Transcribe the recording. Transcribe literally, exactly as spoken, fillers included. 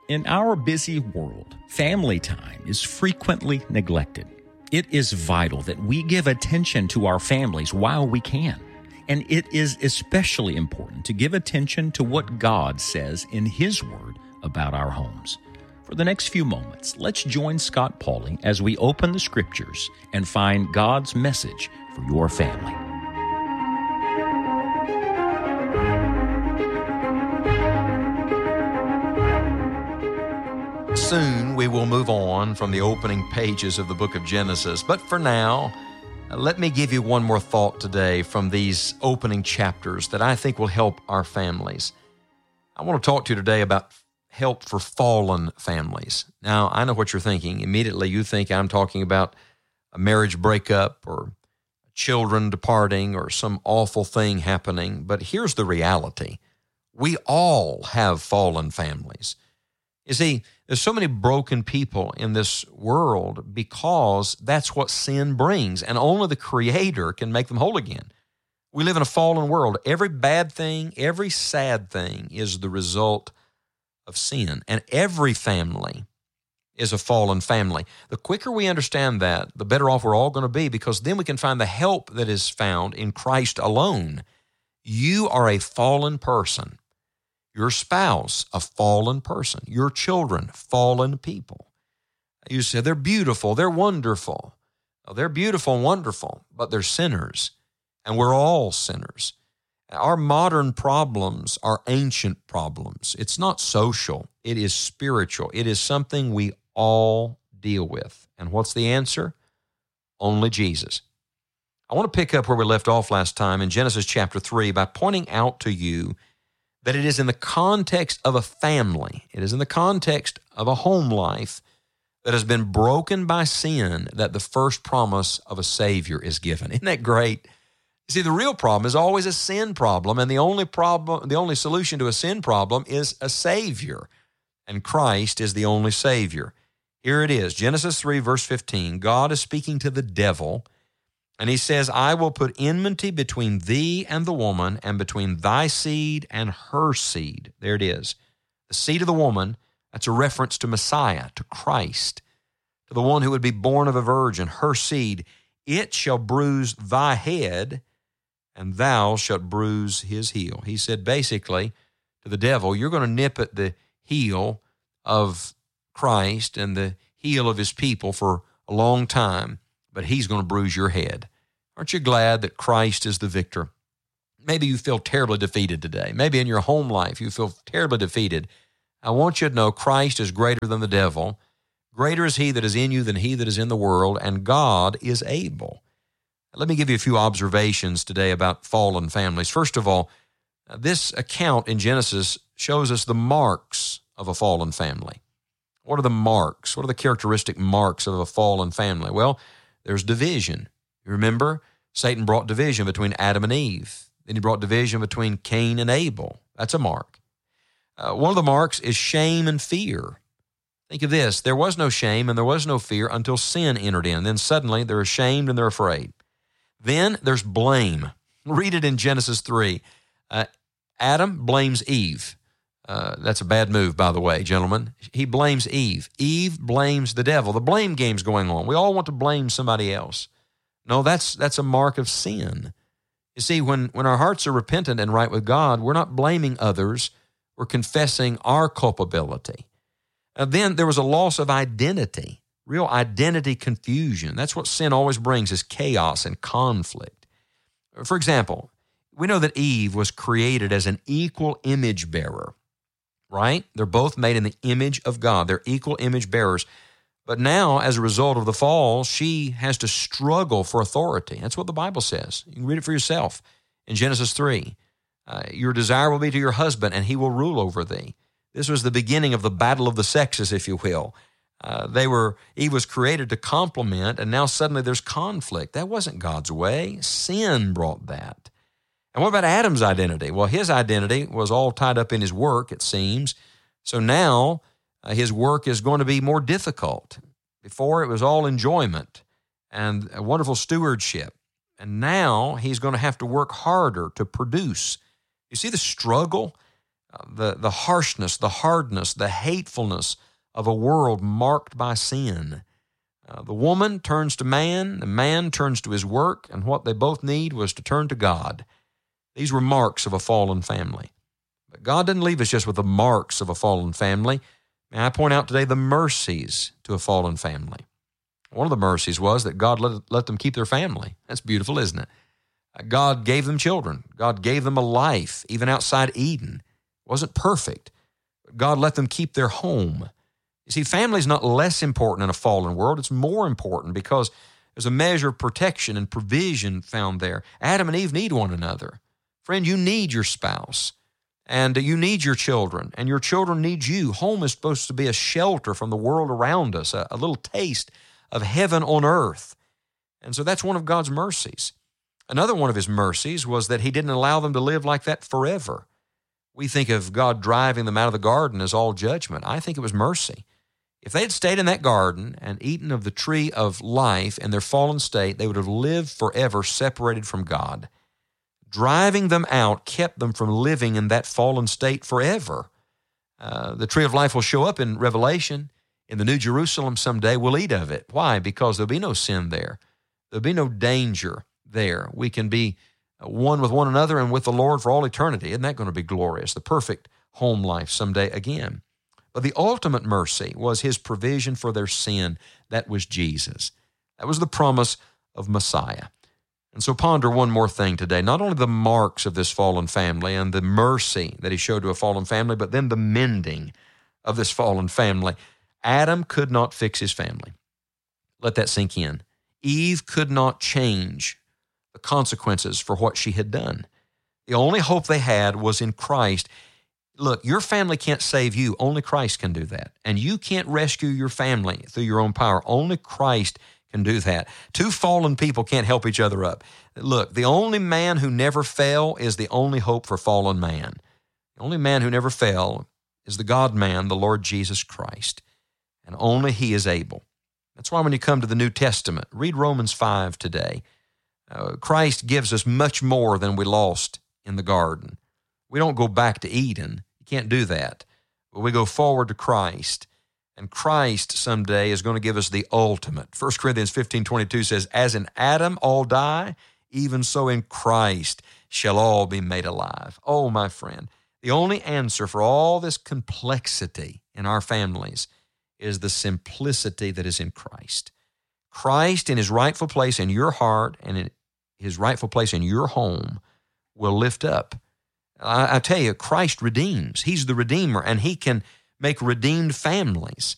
In our busy world, family time is frequently neglected. It is vital that we give attention to our families while we can. And it is especially important to give attention to what God says in His Word about our homes. For the next few moments, let's join Scott Pauley as we open the Scriptures and find God's message for your family. Soon we will move on from the opening pages of the book of Genesis. But for now, let me give you one more thought today from these opening chapters that I think will help our families. I want to talk to you today about help for fallen families. Now, I know what you're thinking. Immediately you think I'm talking about a marriage breakup or children departing or some awful thing happening. But here's the reality. We all have fallen families. You see, there's so many broken people in this world because that's what sin brings, and only the Creator can make them whole again. We live in a fallen world. Every bad thing, every sad thing is the result of sin, and every family is a fallen family. The quicker we understand that, the better off we're all going to be, because then we can find the help that is found in Christ alone. You are a fallen person. Your spouse, a fallen person. Your children, fallen people. You say, they're beautiful, they're wonderful. Oh, they're beautiful and wonderful, but they're sinners, and we're all sinners. Our modern problems are ancient problems. It's not social, it is spiritual. It is something we all deal with. And what's the answer? Only Jesus. I want to pick up where we left off last time in Genesis chapter three by pointing out to you that it is in the context of a family, it is in the context of a home life that has been broken by sin that the first promise of a Savior is given. Isn't that great? You see, the real problem is always a sin problem, and the only problem, the only solution to a sin problem is a Savior, and Christ is the only Savior. Here it is, Genesis three, verse fifteen. God is speaking to the devil, and he says, I will put enmity between thee and the woman, and between thy seed and her seed. There it is. The seed of the woman, that's a reference to Messiah, to Christ, to the one who would be born of a virgin, her seed. It shall bruise thy head, and thou shalt bruise his heel. He said basically to the devil, you're going to nip at the heel of Christ and the heel of his people for a long time, but he's going to bruise your head. Aren't you glad that Christ is the victor? Maybe you feel terribly defeated today. Maybe in your home life you feel terribly defeated. I want you to know Christ is greater than the devil. Greater is he that is in you than he that is in the world, and God is able. Let me give you a few observations today about fallen families. First of all, this account in Genesis shows us the marks of a fallen family. What are the marks? What are the characteristic marks of a fallen family? Well, there's division. You remember, Satan brought division between Adam and Eve. Then he brought division between Cain and Abel. That's a mark. Uh, one of the marks is shame and fear. Think of this. There was no shame and there was no fear until sin entered in. Then suddenly they're ashamed and they're afraid. Then there's blame. Read it in Genesis three. Uh, Adam blames Eve. Uh, that's a bad move, by the way, gentlemen. He blames Eve. Eve blames the devil. The blame game's going on. We all want to blame somebody else. No, that's that's a mark of sin. You see, when, when our hearts are repentant and right with God, we're not blaming others. We're confessing our culpability. And then there was a loss of identity, real identity confusion. That's what sin always brings, is chaos and conflict. For example, we know that Eve was created as an equal image bearer, right? They're both made in the image of God. They're equal image bearers. But now, as a result of the fall, she has to struggle for authority. That's what the Bible says. You can read it for yourself in Genesis three. Uh, your desire will be to your husband, and he will rule over thee. This was the beginning of the battle of the sexes, if you will. Uh, they were Eve was created to complement, and now suddenly there's conflict. That wasn't God's way. Sin brought that. And what about Adam's identity? Well, his identity was all tied up in his work, it seems. So now uh, his work is going to be more difficult. Before, it was all enjoyment and a wonderful stewardship. And now he's going to have to work harder to produce. You see the struggle? uh, the, the harshness, the hardness, the hatefulness of a world marked by sin. Uh, the woman turns to man, the man turns to his work, and what they both need was to turn to God. These were marks of a fallen family. But God didn't leave us just with the marks of a fallen family. May I point out today the mercies to a fallen family. One of the mercies was that God let, let them keep their family. That's beautiful, isn't it? God gave them children. God gave them a life, even outside Eden. It wasn't perfect. But God let them keep their home. You see, family is not less important in a fallen world. It's more important because there's a measure of protection and provision found there. Adam and Eve need one another. Friend, you need your spouse, and you need your children, and your children need you. Home is supposed to be a shelter from the world around us, a, a little taste of heaven on earth. And so that's one of God's mercies. Another one of his mercies was that he didn't allow them to live like that forever. We think of God driving them out of the garden as all judgment. I think it was mercy. If they had stayed in that garden and eaten of the tree of life in their fallen state, they would have lived forever separated from God. Driving them out kept them from living in that fallen state forever. Uh, the tree of life will show up in Revelation. In the New Jerusalem someday, we'll eat of it. Why? Because there'll be no sin there. There'll be no danger there. We can be one with one another and with the Lord for all eternity. Isn't that going to be glorious? The perfect home life someday again. But the ultimate mercy was his provision for their sin. That was Jesus. That was the promise of Messiah. And so ponder one more thing today, not only the marks of this fallen family and the mercy that he showed to a fallen family, but then the mending of this fallen family. Adam could not fix his family. Let that sink in. Eve could not change the consequences for what she had done. The only hope they had was in Christ. Look, your family can't save you. Only Christ can do that. And you can't rescue your family through your own power. Only Christ can do that. Two fallen people can't help each other up. Look, the only man who never fell is the only hope for fallen man. The only man who never fell is the God-man, the Lord Jesus Christ. And only he is able. That's why when you come to the New Testament, read Romans five today. Uh, Christ gives us much more than we lost in the garden. We don't go back to Eden. You can't do that. But we go forward to Christ. And Christ someday is going to give us the ultimate. First Corinthians fifteen twenty-two says, as in Adam all die, even so in Christ shall all be made alive. Oh, my friend, the only answer for all this complexity in our families is the simplicity that is in Christ. Christ in his rightful place in your heart and in his rightful place in your home will lift up. I, I tell you, Christ redeems. He's the Redeemer, and he can make redeemed families.